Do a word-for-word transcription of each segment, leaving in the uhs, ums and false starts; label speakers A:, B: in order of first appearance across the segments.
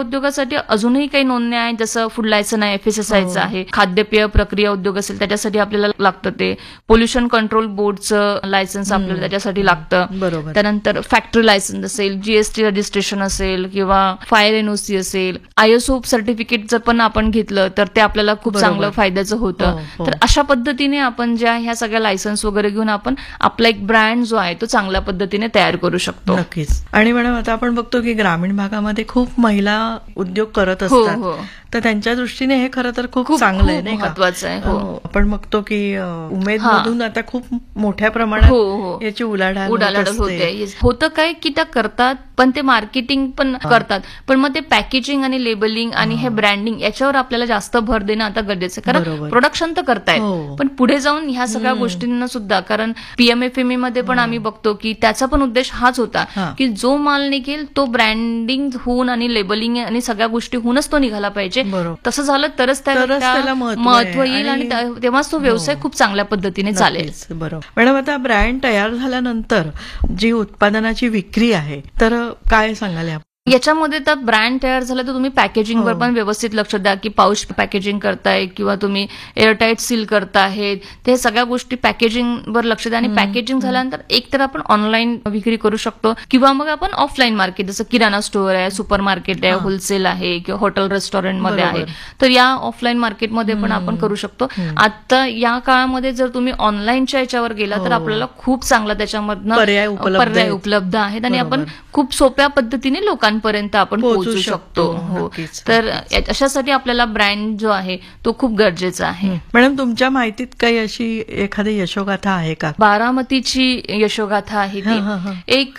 A: उद्योगासाठी अजूनही काही नोंदण्या आहेत, जसं फूड लायसन आहे, एफएसएसआयचं आहे, खाद्यपेय प्रक्रिया उद्योग असेल त्याच्यासाठी आपल्याला लागतं, ते पोल्युशन कंट्रोल बोर्डचं लायसन्स आपल्याला त्याच्यासाठी लागतं.
B: बरोबर.
A: त्यानंतर फॅक्टरी लायसन्स असेल, जीएसटी रजिस्ट्रेशन असेल किंवा फायर एनओसी असेल, आयएसओ सर्टिफिकेट जर पण आपण घेतलं तर ते आपल्याला खूप चांगलं फायद्याचं होतं. तर अशा पद्धतीने आपण ज्या ह्या सगळ्या लायसन्स वगैरे घेऊन आपण आपला एक ब्रँड जो आहे तो चांगल्या पद्धतीने तयार करू शकतो.
B: नक्कीच. आणि मॅडम आता आपण बघतो की ग्रामीण भागामध्ये खूप महिला उद्योग करत असतात, तर त्यांच्या दृष्टीने हे खरं तर खूप चांगलं आहे, नाही का?
A: महत्वाचं आहे.
B: आपण बघतो की उमेद मधून आता खूप मोठ्या प्रमाणात याची उलाढाल
A: उडालाढाल होते. होतं काय की त्या करतात पण ते मार्केटिंग पण करतात, पण मग ते पॅकेजिंग आणि लेबलिंग आणि हे ब्रँडिंग याच्यावर आपल्याला जास्त भर देणं आता गरजेचं आहे. कारण प्रोडक्शन तर करतायत पण पुढे जाऊन ह्या सगळ्या गोष्टींना सुद्धा, कारण पीएमएफएमई मध्ये पण आम्ही बघतो की त्याचा पण उद्देश हाच होता की जो माल निघेल तो ब्रँडिंग होऊन आणि लेबलिंग आणि सगळ्या गोष्टी होऊनच तो निघाला पाहिजे. तसं झालं तरच त्याला महत्व येईल आणि तेव्हाच तो व्यवसाय खूप चांगल्या पद्धतीने चालेल.
B: बरोबर. मॅडम, आता ब्रँड तयार झाल्यानंतर जी उत्पादनाची विक्री आहे तर काय सांगाल आपण?
A: याच्यामध्ये तर ब्रँड तयार झाला तर तुम्ही पॅकेजिंगवर पण व्यवस्थित लक्ष द्या की पाऊच पॅकेजिंग करताय किंवा तुम्ही एअरटाईट सील करताय, ते सगळ्या गोष्टी पॅकेजिंगवर लक्ष द्या. आणि पॅकेजिंग झाल्यानंतर एक तर आपण ऑनलाईन विक्री करू शकतो किंवा मग आपण ऑफलाईन मार्केट, जसं किराणा स्टोअर आहे, सुपर मार्केट आहे, होलसेल आहे किंवा हॉटेल रेस्टॉरंटमध्ये आहे, तर या ऑफलाईन मार्केटमध्ये पण आपण करू शकतो. आता या काळामध्ये जर तुम्ही ऑनलाईनच्या याच्यावर गेला तर आपल्याला खूप चांगला त्याच्यामधनं पर्याय उपलब्ध आहेत आणि आपण खूप सोप्या पद्धतीने लोकांना पर्यंत आपण पोहोचू शकतो. हो, तर अशासाठी आपल्याला ब्रँड जो आहे तो खूप गरजेचा आहे.
B: मॅडम, तुमच्या माहितीत काही अशी एखादी यशोगाथा आहे का?
A: बारामतीची यशोगाथा आहे ती. एक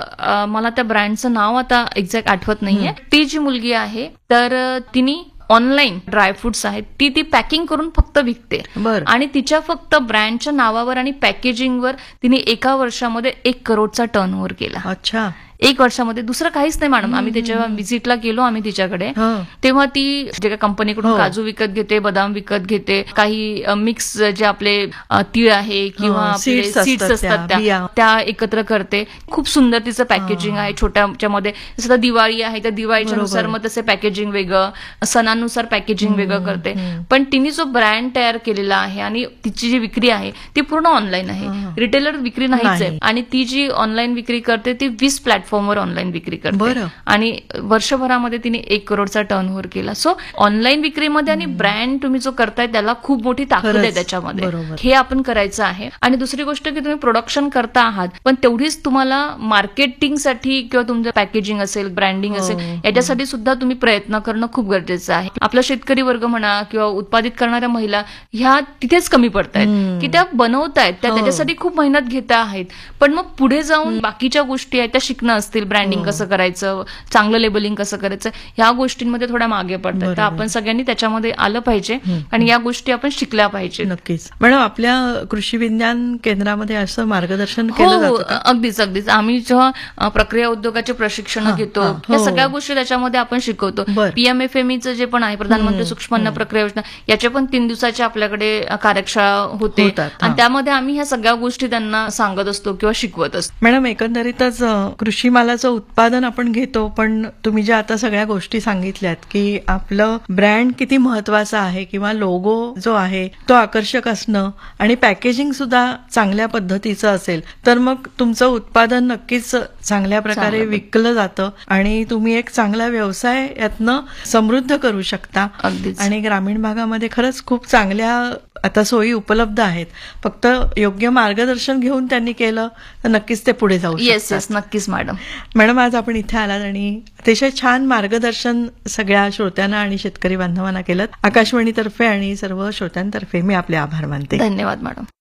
A: मला त्या ब्रँडचं नाव आता एक्झॅक्ट आठवत नाहीये. ती जी मुलगी आहे तर तिने ऑनलाईन ड्रायफ्रुट्स आहेत ती ती पॅकिंग करून फक्त विकते आणि तिच्या फक्त ब्रँडच्या नावावर आणि पॅकेजिंगवर तिने एका वर्षामध्ये एक करोडचा टर्नओव्हर केला.
B: अच्छा.
A: एक वर्षामध्ये दुसरं काहीच नाही मॅडम. आम्ही त्याच्या व्हिजिटला गेलो आम्ही तिच्याकडे, तेव्हा ती जे काही कंपनीकडून काजू विकत घेते, बदाम विकत घेते, काही मिक्स जे आपले तीळ आहे किंवा आपले सीड्स असतात त्या त्या एकत्र करते. खूप सुंदर तिचं पॅकेजिंग आहे छोट्याच्या मध्ये. जसं दिवाळी आहे तर दिवाळीच्या नुसार मग तसे पॅकेजिंग वेगळं, सणानुसार पॅकेजिंग वेगळं करते. पण तिने जो ब्रँड तयार केलेला आहे आणि तिची जी विक्री आहे ती पूर्ण ऑनलाईन आहे, रिटेलर विक्री नाहीच आहे. आणि ती जी ऑनलाईन विक्री करते ती वीस प्लॅटफॉर्म फॉर्मवर ऑनलाईन विक्री करते आणि वर्षभरामध्ये तिने एक करोडचा टर्नओव्हर केला. सो ऑनलाईन विक्रीमध्ये आणि ब्रँड तुम्ही जो करताय त्याला खूप मोठी ताकद आहे त्याच्यामध्ये. हे आपण करायचं आहे. आणि दुसरी गोष्ट की तुम्ही प्रोडक्शन करता आहात पण तेवढीच तुम्हाला मार्केटिंगसाठी किंवा तुमचं पॅकेजिंग असेल, ब्रँडिंग असेल, याच्यासाठी सुद्धा तुम्ही प्रयत्न करणं खूप गरजेचं आहे. आपला शेतकरी वर्ग म्हणा किंवा उत्पादित करणाऱ्या महिला ह्या तिथेच कमी पडतायत की त्या बनवतायत, त्या त्याच्यासाठी खूप मेहनत घेत आहेत, पण मग पुढे जाऊन बाकीच्या गोष्टी आहेत त्या शिकणं असतील, ब्रँडिंग कसं करायचं, चांगलं लेबलिंग कसं करायचं, ह्या गोष्टींमध्ये थोड्या मागे पडतात. तर आपण सगळ्यांनी त्याच्यामध्ये आलं पाहिजे आणि या गोष्टी आपण शिकल्या पाहिजे.
B: नक्कीच. मॅडम, आपल्या कृषी विज्ञान केंद्रामध्ये असं मार्गदर्शन केलं जातं का?
A: अगदीच अगदीच. आम्ही जेव्हा प्रक्रिया उद्योगाचे प्रशिक्षण घेतो या सगळ्या गोष्टी त्याच्यामध्ये आपण शिकवतो. पीएमएफएमईचं जे पण आहे, प्रधानमंत्री सूक्ष्म प्रक्रिया योजना, याचे पण तीन दिवसाचे आपल्याकडे कार्यशाळा होते आणि त्यामध्ये आम्ही ह्या सगळ्या गोष्टी त्यांना सांगत असतो किंवा शिकवत असतो.
B: मॅडम, एकंदरीतच कृषी मालाचं उत्पादन आपण घेतो, पण तुम्ही ज्या आता सगळ्या गोष्टी सांगितल्यात की आपलं ब्रँड किती महत्वाचं आहे किंवा लोगो जो आहे तो आकर्षक असणं आणि पॅकेजिंग सुद्धा चांगल्या पद्धतीचं असेल तर मग तुमचं उत्पादन नक्कीच चांगल्या प्रकारे विकलं जातं आणि तुम्ही एक चांगला व्यवसाय यातनं समृद्ध करू शकता. आणि ग्रामीण भागामध्ये खरंच खूप चांगल्या आता सोयी उपलब्ध आहेत. फक्त योग्य मार्गदर्शन घेऊन त्यांनी केलं तर नक्कीच ते पुढे जाऊ शकतात.
A: येस येस नक्कीच मॅडम.
B: मॅडम, आज आपण इथे आलात आणि अतिशय छान मार्गदर्शन सगळ्या श्रोत्यांना आणि शेतकरी बांधवांना केलं. आकाशवाणीतर्फे आणि सर्व श्रोत्यांतर्फे मी आपले आभार मानते.
A: धन्यवाद मॅडम.